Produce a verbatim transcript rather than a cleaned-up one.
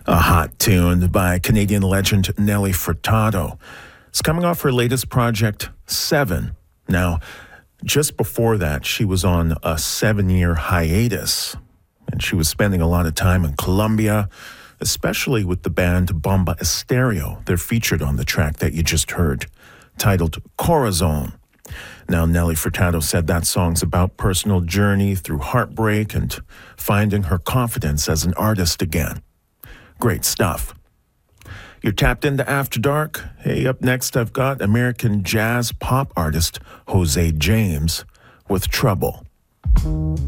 A hot tune by Canadian legend Nelly Furtado. It's coming off her latest project, Seven. Now, just before that, she was on a seven-year hiatus, and she was spending a lot of time in Colombia, especially with the band Bomba Estéreo. They're featured on the track that you just heard, titled Corazon. Now, Nelly Furtado said that song's about personal journey through heartbreak and finding her confidence as an artist again. Great stuff. You're tapped into After Dark. Hey, up next I've got American jazz pop artist Jose James with Trouble.